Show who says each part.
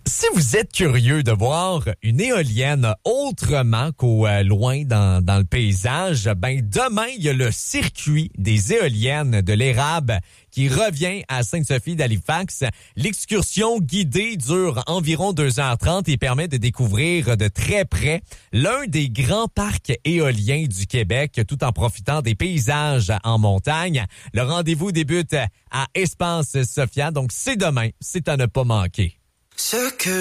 Speaker 1: Si vous êtes curieux de voir une éolienne autrement qu'au loin dans le paysage, ben demain, il y a le circuit des éoliennes de l'érable qui revient à Sainte-Sophie d'Halifax. L'excursion guidée dure environ 2h30 et permet de découvrir de très près l'un des grands parcs éoliens du Québec tout en profitant des paysages en montagne. Le rendez-vous débute à Espace Sophia, donc c'est demain, c'est à ne pas manquer.